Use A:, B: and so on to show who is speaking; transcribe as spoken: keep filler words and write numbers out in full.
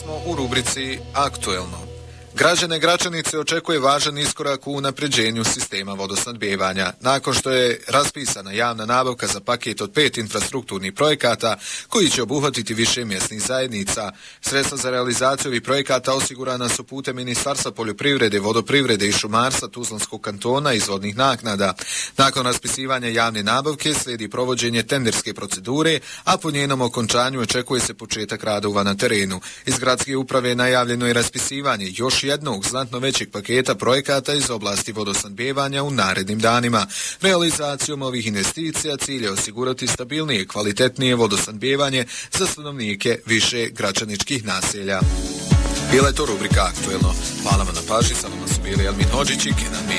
A: smo u rubrici Aktuelno. Građane Gračanice očekuje važan iskorak u unapređenju sistema vodosnabdijevanja. Nakon što je raspisana javna nabavka za paket od pet infrastrukturnih projekata koji će obuhvatiti više mjesnih zajednica, sredstva za realizaciju ovih projekata osigurana su putem Ministarstva poljoprivrede, vodoprivrede i šumarstva Tuzlanskog kantona iz vodnih naknada. Nakon raspisivanja javne nabavke slijedi provođenje tenderske procedure, a po njenom okončanju očekuje se početak radova na terenu. Iz gradske uprave najavljeno je raspisivanje još jednog znatno većeg paketa projekata iz oblasti vodosnabdijevanja u narednim danima. Realizacijom ovih investicija cilj je osigurati stabilnije i kvalitetnije vodosnabdijevanje za stanovnike više gračaničkih naselja. Bila je to rubrika Aktuelno. Hvala vam na pažnji, sa vama su bili Elmin Hodžić i Kenan Mir.